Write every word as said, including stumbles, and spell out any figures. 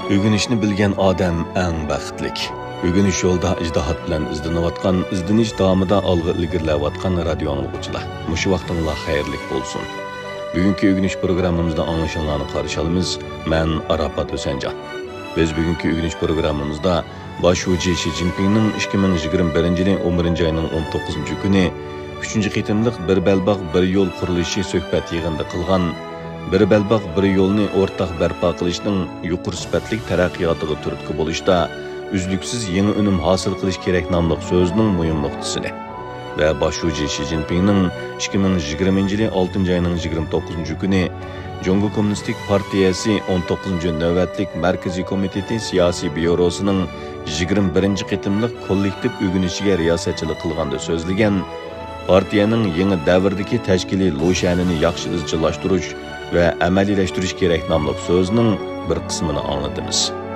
Ögünüşni bilgen odam eng baxtlik. Ögünüş yo'lda ijtihod bilan izlanayotgan, izlanish davomida olg'a ilgarilayotgan radio anglag'uchilar. Mushu vaqtinglar xayrli bo'lsin. Bugungi ögünüş programmamizda anglashinglarni qarshi olamiz. Men Arafat O'sanjon. Biz bugungi ögünüş programmamizda Başuji Xi Jinpingning ikki ming yigirma birinchi yilning o'n birinchi oyining o'n to'qqizinchi kuni uchinchi qitimliq bir belbog' bir yo'l qurilishi suhbat yig'inida qilgan bir belbog' bir yo'lni o'rtaq barpo qilishning yuqori sifatli taraqqiyotiga turtki bo'lishda uzluksiz yangi unum hosil qilish kerak nomli so'zning muhim nuqtasini va Başuji Xi Jinpingning ikki ming yigirmanchi yil oltinchi oyining yigirma to'qqizinchi kuni Jungo Kommunistik Partiyasi o'n to'qqizinchi navbatlik Markaziy komiteti siyosiy byurosining yigirma birinchi qitimliq kollektiv o'ginishiga riyosatchilik qilganda so'zlagan partiyaning yangi davrdagi tashkiliy lo'shanini yaxshi izchillashtirish va amaliylashtirish kerak nomli so'zning bir qismini anglatamiz.